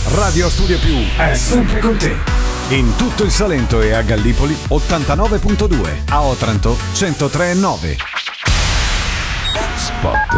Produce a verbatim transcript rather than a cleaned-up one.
Radio Studio Più è sempre con te. In tutto il Salento e a Gallipoli ottantanove virgola due, a Otranto centotré virgola nove. Spot.